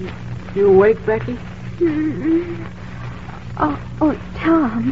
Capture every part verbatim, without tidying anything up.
You awake, Becky? Mm-mm. Oh, oh, Tom.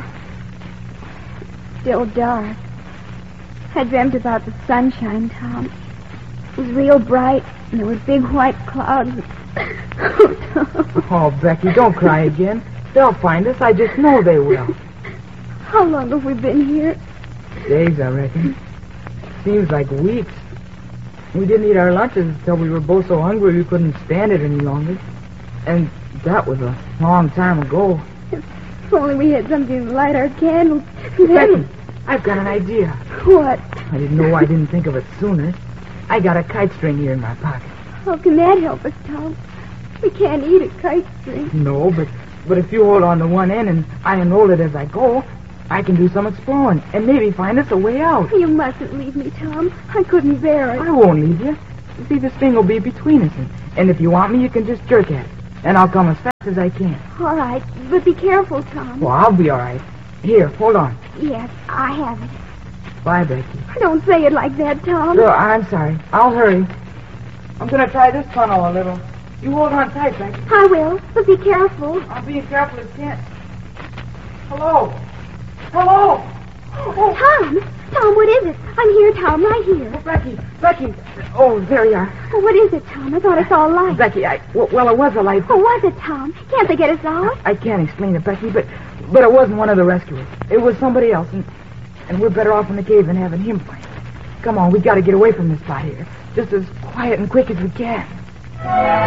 Still dark. I dreamt about the sunshine, Tom. It was real bright, and there were big white clouds. Oh, Tom. Oh, Becky, don't cry again. They'll find us. I just know they will. How long have we been here? Days, I reckon. Seems like weeks. We didn't eat our lunches until we were both so hungry we couldn't stand it any longer. And that was a long time ago. If only we had something to light our candles. Becky, I've got an idea. What? I didn't know I didn't think of it sooner. I got a kite string here in my pocket. How can that help us, Tom? We can't eat a kite string. No, but but if you hold on to one end and I unroll it as I go, I can do some exploring and maybe find us a way out. You mustn't leave me, Tom. I couldn't bear it. I won't leave you. You see, the string will be between us, and, and if you want me, you can just jerk at it, and I'll come as fast as I can. All right, but be careful, Tom. Well, I'll be all right. Here, hold on. Yes, I have it. Bye, Becky. Don't say it like that, Tom. Sure, I'm sorry. I'll hurry. I'm going to try this tunnel a little. You hold on tight, Becky. I will, but be careful. I'll be as careful as can. Hello? Hello? Oh. Tom! Tom, what is it? I'm here, Tom, right here. Oh, Becky, Becky. Oh, there you are. Oh, what is it, Tom? I thought I saw a light. Becky, I... Well, well it was a light. Oh, was it, Tom? Can't they get us out? I can't explain it, Becky, but but it wasn't one of the rescuers. It was somebody else, and, and we're better off in the cave than having him find us. Come on, we got to get away from this spot here. Just as quiet and quick as we can.